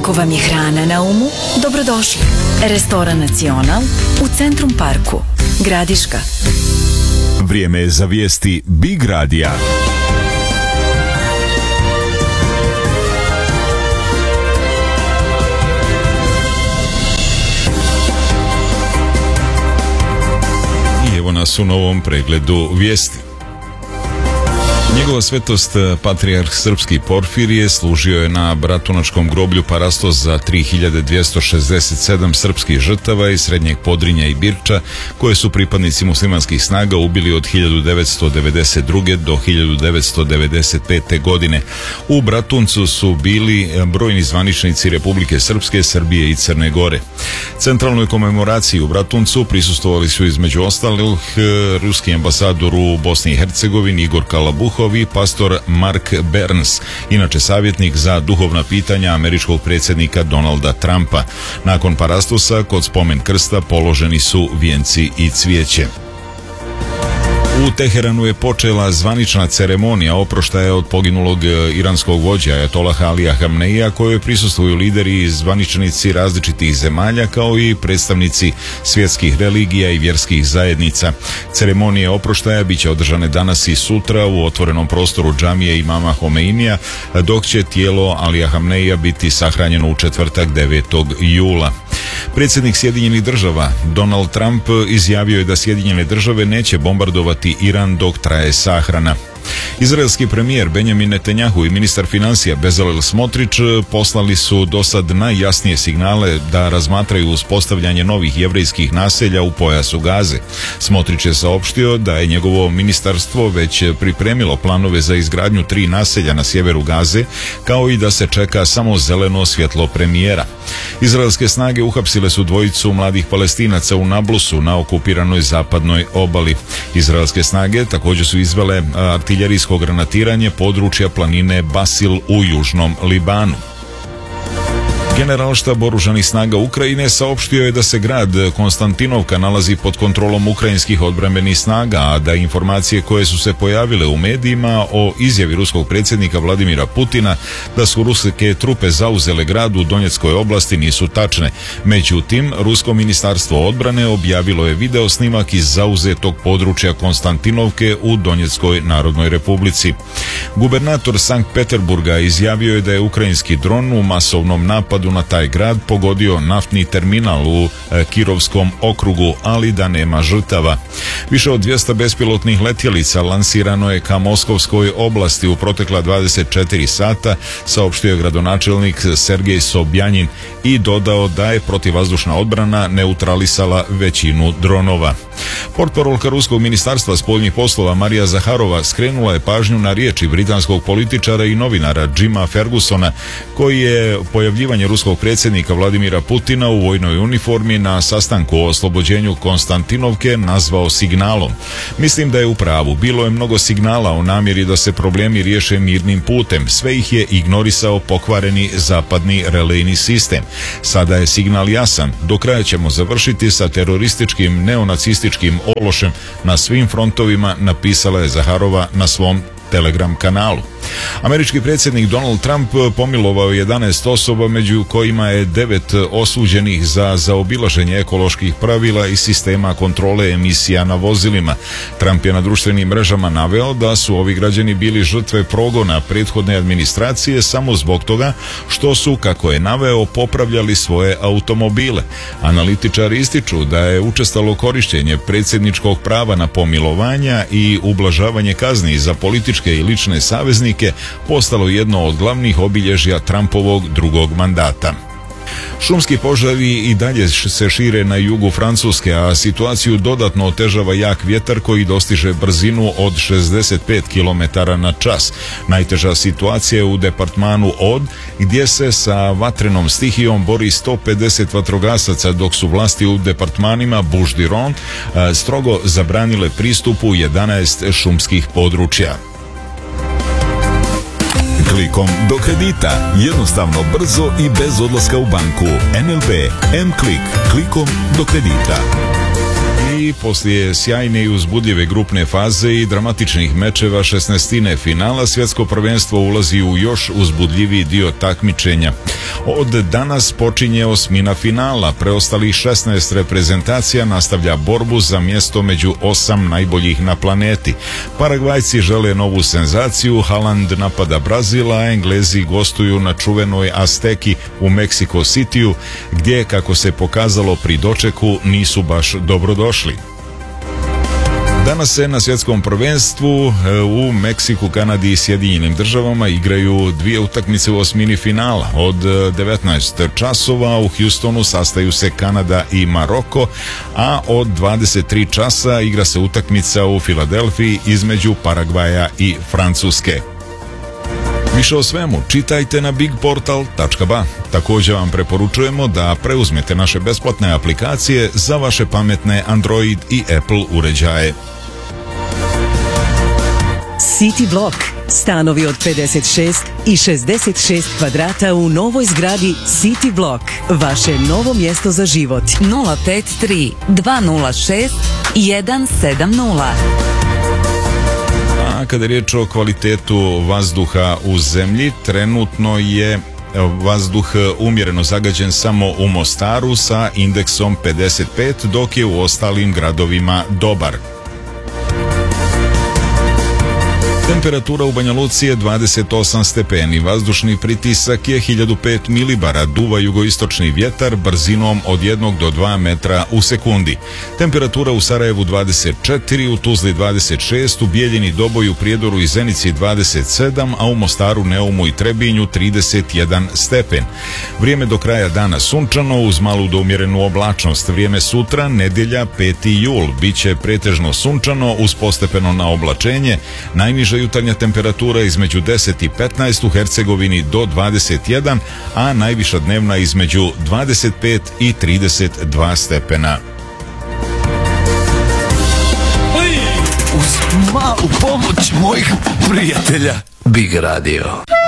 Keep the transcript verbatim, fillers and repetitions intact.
Ako vam je hrana na umu, dobrodošli. Restoran Nacional u Centrum Parku, Gradiška. Vrijeme je za vijesti Big Radija. I evo nas u novom pregledu vijesti. Njegova svetost patrijarh srpski Porfirije služio je na bratunačkom groblju Parastos za tri hiljade dvjesto šezdeset sedam srpskih žrtava iz Srednjeg Podrinja i Birča, koje su pripadnici muslimanskih snaga ubili od hiljadu devetsto devedeset druge do hiljadu devetsto devedeset pete. godine. U Bratuncu su bili brojni zvaničnici Republike Srpske, Srbije i Crne Gore. Centralnoj komemoraciji u Bratuncu prisustvovali su između ostalih ruski ambasador u Bosni i Hercegovini Igor Kalabuhov i pastor Mark Burns, inače savjetnik za duhovna pitanja američkog predsjednika Donalda Trumpa. Nakon Parastosa kod spomen krsta položeni su vijenci i cvijeće. U Teheranu je počela zvanična ceremonija oproštaja od poginulog iranskog vođa Ajatolaha Alija Hamneija, kojoj prisustvuju lideri i zvaničnici različitih zemalja kao i predstavnici svjetskih religija i vjerskih zajednica. Ceremonije oproštaja bit će održane danas i sutra u otvorenom prostoru džamije imama Homeinija, dok će tijelo Alija Hamneija biti sahranjeno u četvrtak devetog jula. Predsjednik Sjedinjenih država Donald Trump izjavio je da Sjedinjene države neće bombardovati Iran dok traje sahrana. Izraelski premijer Benjamin Netanjahu i ministar financija Bezalel Smotrić poslali su do sad najjasnije signale da razmatraju uspostavljanje novih jevrejskih naselja u pojasu Gaze. Smotrić je saopštio da je njegovo ministarstvo već pripremilo planove za izgradnju tri naselja na sjeveru Gaze, kao i da se čeka samo zeleno svjetlo premijera. Izraelske snage uhapsile su dvojicu mladih Palestinaca u Nablusu na okupiranoj zapadnoj obali. Izraelske snage također su izvele artiljerijsko granatiranje područja planine Basil u južnom Libanu. Generalštab oružanih snaga Ukrajine saopštio je da se grad Konstantinovka nalazi pod kontrolom ukrajinskih odbrambenih snaga, a da informacije koje su se pojavile u medijima o izjavi ruskog predsjednika Vladimira Putina da su ruske trupe zauzele grad u Donjeckoj oblasti nisu tačne. Međutim, rusko ministarstvo odbrane objavilo je video snimak iz zauzetog područja Konstantinovke u Donjeckoj Narodnoj Republici. Gubernator Sankt Peterburga izjavio je da je ukrajinski dron u masovnom napadu na taj grad pogodio naftni terminal u e, Kirovskom okrugu, ali da nema žrtava. Više od dvjesto bespilotnih letjelica lansirano je ka Moskovskoj oblasti u protekla dvadeset četiri sata, saopštio je gradonačelnik Sergej Sobjanin i dodao da je protivvazdušna odbrana neutralisala većinu dronova. Portparolka ruskog ministarstva spoljnih poslova Marija Zaharova skrenula je pažnju na riječi britanskog političara i novinara Jima Fergusona, koji je pojavljivanje ruskog predsjednika Vladimira Putina u vojnoj uniformi na sastanku o oslobođenju Konstantinovke nazvao signalom. Mislim da je u pravu. Bilo je mnogo signala o namjeri da se problemi riješe mirnim putem. Sve ih je ignorisao pokvareni zapadni relejni sistem. Sada je signal jasan. Do kraja ćemo završiti sa terorističkim neonacističkim ološem na svim frontovima, napisala je Zaharova na svom Telegram kanalu. Američki predsjednik Donald Trump pomilovao jedanaest osoba, među kojima je devet osuđenih za zaobilaženje ekoloških pravila i sistema kontrole emisija na vozilima. Trump je na društvenim mrežama naveo da su ovi građani bili žrtve progona prethodne administracije samo zbog toga što su, kako je naveo, popravljali svoje automobile. Analitičari ističu da je učestalo korištenje predsjedničkog prava na pomilovanja i ublažavanje kazni za političke i lične saveznike postalo jedno od glavnih obilježja Trumpovog drugog mandata. Šumski požari i dalje se šire na jugu Francuske, a situaciju dodatno otežava jak vjetar koji dostiže brzinu od šezdeset pet kilometara na čas. Najteža situacija je u departmanu Od, gdje se sa vatrenom stihijom bori sto pedeset vatrogasaca, dok su vlasti u departmanima Bouches-du-Rhône strogo zabranile pristupu jedanaest šumskih područja. Klikom do kredita. Jednostavno, brzo i bez odlaska u banku. N L B M-Klik. Klikom do kredita. I poslije sjajne i uzbudljive grupne faze i dramatičnih mečeva šesnaestine finala, svjetsko prvenstvo ulazi u još uzbudljiviji dio takmičenja. Od danas počinje osmina finala. Preostalih šesnaest reprezentacija nastavlja borbu za mjesto među osam najboljih na planeti. Paragvajci žele novu senzaciju, Haaland napada Brazila, a Englezi gostuju na čuvenoj Azteki u Meksiko Cityu, gdje, kako se pokazalo pri dočeku, nisu baš dobrodošli. Danas se na svjetskom prvenstvu u Meksiku, Kanadi i Sjedinjenim državama igraju dvije utakmice u osmini finala. Od devetnaest časova u Houstonu sastaju se Kanada i Maroko, a od dvadeset tri časa igra se utakmica u Filadelfiji između Paragvaja i Francuske. Više o svemu čitajte na big portal tačka ba. Također vam preporučujemo da preuzmete naše besplatne aplikacije za vaše pametne Android i Apple uređaje. City Block. Stanovi od pedeset šest i šezdeset šest kvadrata u novoj zgradi City Block. Vaše novo mjesto za život. nula pet tri dva nula šest jedan sedam nula. A kada je riječ o kvalitetu vazduha u zemlji, trenutno je vazduh umjereno zagađen samo u Mostaru sa indeksom pedeset pet, dok je u ostalim gradovima dobar. Temperatura u Banja Luci je dvadeset osam stepeni, vazdušni pritisak je hiljadu pet milibara, duva jugoistočni vjetar brzinom od jednog do dva metra u sekundi. Temperatura u Sarajevu dvadeset četiri, u Tuzli dvadeset šest, u Bijeljini, Doboju, Prijedoru i Zenici dvadeset sedam, a u Mostaru, Neumu i Trebinju trideset jedan stepen. Vrijeme do kraja dana sunčano uz malu do umjerenu oblačnost. Vrijeme sutra, nedjelja peti jul, bit će pretežno sunčano uz postepeno na oblačenje. Najniža jutarnja temperatura između deset i petnaest, u Hercegovini do dvadeset jedan, a najviša dnevna između dvadeset pet i trideset dva stepena. Uz malu pomoć mojih prijatelja Big Radio.